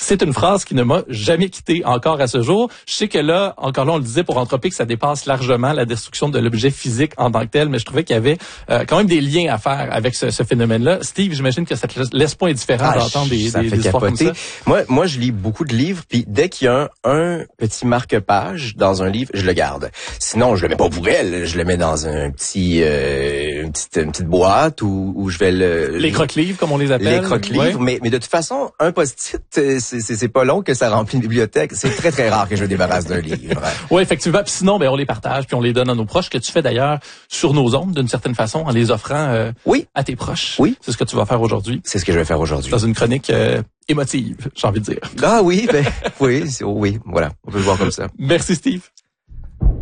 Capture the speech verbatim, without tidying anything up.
C'est une phrase qui ne m'a jamais quitté encore à ce jour. Je sais que là, encore là, on le disait pour Anthropique, ça dépasse largement la destruction de l'objet physique en tant que tel, mais je trouvais qu'il y avait euh, quand même des liens à faire avec ce, ce phénomène-là. Steve, j'imagine que ça te laisse pas indifférent ah, d'entendre des, ça des, fait des histoires comme ça. Moi, moi, je lis beaucoup de livres, puis dès qu'il y a un, un petit marque-page dans un livre, je le garde. Sinon, je le mets pas pour elle, je le mets dans un petit, euh, une petite, une petite boîte où, où je vais le... Les croque-livres, comme on les appelle. Les croque-livres, ouais. mais, mais de toute façon, un post-it, c'est, c'est, c'est pas long que ça remplit une bibliothèque. C'est très, très rare que je me débarrasse d'un livre. Oui, effectivement. Puis sinon, ben, on les partage, puis on les donne à nos proches, que tu fais d'ailleurs sur nos ondes, d'une certaine façon, en les offrant euh, oui. à tes proches. Oui. C'est ce que tu vas faire aujourd'hui. C'est ce que je vais faire aujourd'hui. Dans une chronique euh, émotive, j'ai envie de dire. Ah oui, ben oui, c'est, oui, voilà. On peut le voir comme ça. Merci, Steve.